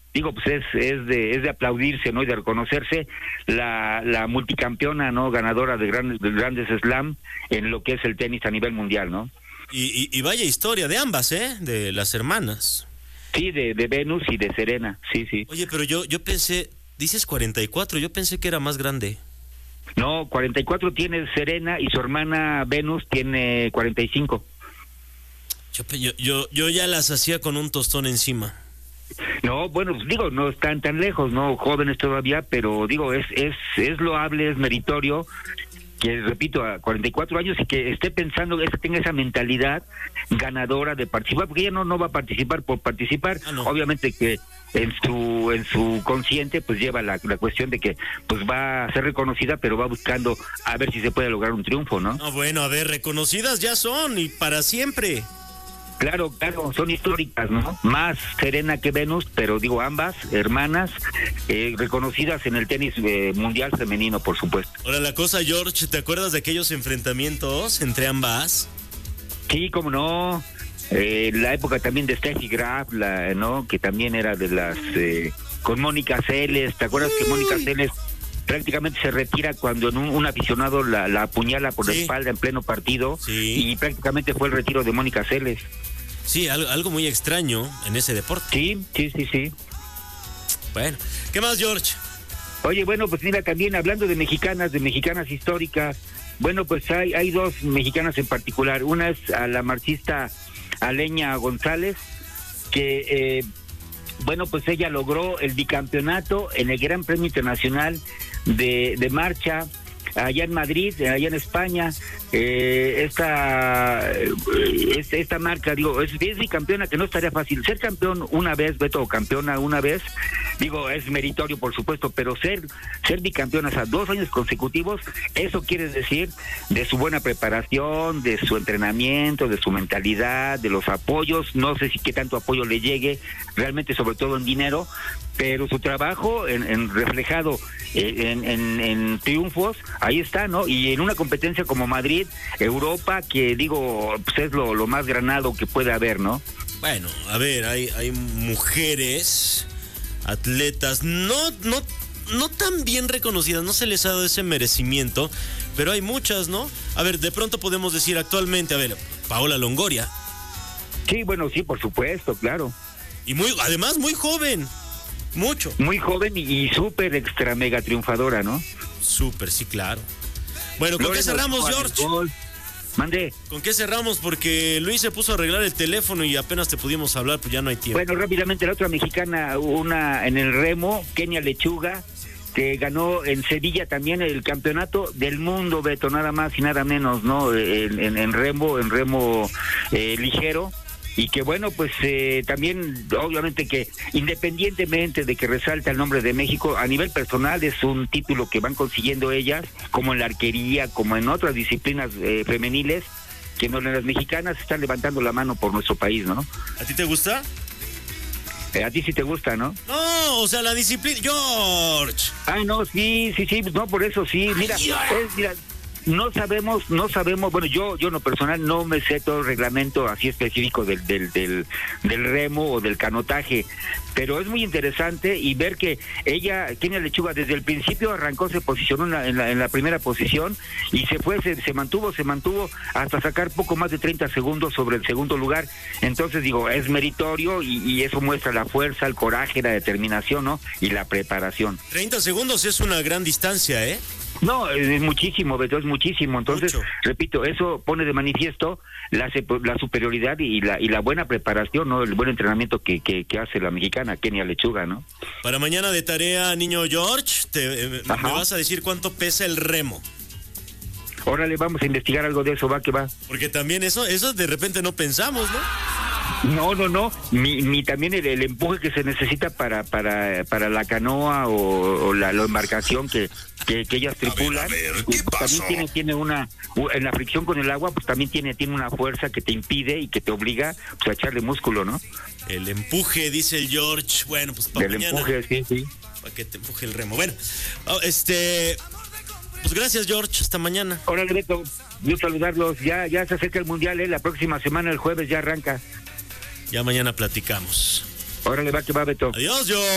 digo, pues es de aplaudirse, ¿no? Y de reconocerse la multicampeona, ¿no? Ganadora de grandes slam en lo que es el tenis a nivel mundial, ¿no? Y vaya historia de ambas, de las hermanas. Sí, de Venus y de Serena, sí. Oye, pero yo pensé, dices 44, yo pensé que era más grande. No, 44 tiene Serena y su hermana Venus tiene 45. Yo ya las hacía con un tostón encima. No, bueno, pues digo, no están tan lejos, no, jóvenes todavía, pero digo, es loable, es meritorio, que repito, a 44 años y que esté pensando, que tenga esa mentalidad ganadora de participar, porque ella no va a participar por participar, no. Obviamente que en su consciente pues lleva la cuestión de que pues va a ser reconocida, pero va buscando a ver si se puede lograr un triunfo, ¿no? No, bueno, a ver, reconocidas ya son y para siempre. Claro, son históricas, ¿no? Más Serena que Venus, pero digo, ambas hermanas reconocidas en el tenis mundial femenino, por supuesto. Ahora la cosa, George, ¿te acuerdas de aquellos enfrentamientos entre ambas? Sí, cómo no. La época también de Steffi Graf, ¿no? Que también era de las... con Mónica Seles, ¿te acuerdas que Mónica Seles prácticamente se retira cuando un aficionado la apuñala por la espalda en pleno partido? Sí. Y prácticamente fue el retiro de Mónica Seles. Sí, algo muy extraño en ese deporte. Sí. Bueno, ¿qué más, George? Oye, bueno, pues mira, también hablando de mexicanas históricas, bueno, pues hay dos mexicanas en particular. Una es a la marchista Aleña González, que, bueno, pues ella logró el bicampeonato en el Gran Premio Internacional de marcha allá en Madrid, allá en España. Esta marca, digo, es bicampeona, que no estaría fácil. Ser campeón una vez, Beto, campeona una vez, digo, es meritorio, por supuesto, pero ser bicampeona, o sea, 2 años consecutivos, eso quiere decir de su buena preparación, de su entrenamiento, de su mentalidad, de los apoyos. No sé si qué tanto apoyo le llegue, realmente, sobre todo en dinero, pero su trabajo en reflejado en triunfos, ahí está, ¿no? Y en una competencia como Madrid, Europa, que digo, pues es lo más granado que puede haber, ¿no? Bueno, a ver, hay mujeres, atletas, no tan bien reconocidas, no se les ha dado ese merecimiento, pero hay muchas, ¿no? A ver, de pronto podemos decir actualmente, a ver, Paola Longoria. Sí, bueno, sí, por supuesto, claro. Y además muy joven. Mucho. Muy joven y súper extra mega triunfadora, ¿no? Súper, sí, claro. Bueno, ¿con qué cerramos, George? Mande. ¿Con qué cerramos? Porque Luis se puso a arreglar el teléfono y apenas te pudimos hablar, pues ya no hay tiempo. Bueno, rápidamente, la otra mexicana, una en el remo, Kenia Lechuga, que ganó en Sevilla también el campeonato del mundo, Beto, nada más y nada menos, ¿no? En remo ligero. Y que bueno, pues también obviamente que independientemente de que resalta el nombre de México, a nivel personal es un título que van consiguiendo ellas, como en la arquería, como en otras disciplinas femeniles, que las mexicanas están levantando la mano por nuestro país, ¿no? ¿A ti te gusta? A ti sí te gusta, ¿no? No, o sea, la disciplina... ¡George! Ah, no, sí, no, por eso sí, mira, no sabemos, bueno, yo en lo personal no me sé todo el reglamento así específico del remo o del canotaje, pero es muy interesante y ver que ella, Kenia Lechuga, desde el principio arrancó, se posicionó en la primera posición y se mantuvo hasta sacar poco más de 30 segundos sobre el segundo lugar. Entonces digo, es meritorio y eso muestra la fuerza, el coraje, la determinación, ¿no? Y la preparación. 30 segundos es una gran distancia, ¿eh? No, es muchísimo, Beto, es muchísimo. Entonces, repito, eso pone de manifiesto la superioridad y la buena preparación, ¿no? El buen entrenamiento que hace la mexicana Kenia Lechuga, ¿no? Para mañana de tarea, niño George, me vas a decir cuánto pesa el remo. Órale, vamos a investigar algo de eso, va que va. Porque también eso de repente no pensamos, ¿no? No. También el empuje que se necesita para la canoa o la embarcación que ellas tripulan. A ver, ¿qué pasó? También tiene una, en la fricción con el agua, pues también tiene una fuerza que te impide y que te obliga pues, a echarle músculo, ¿no? El empuje, dice el George. Bueno, pues para mañana. El empuje, sí. Para que te empuje el remo. Bueno, pues gracias, George. Hasta mañana. Órale, Beto. Yo saludarlos. Ya se acerca el Mundial, la próxima semana, el jueves, ya arranca. Ya mañana platicamos. Órale, va que va, Beto. Adiós, George.